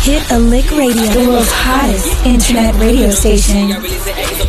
Hit a Lick Radio, the world's hottest internet radio station.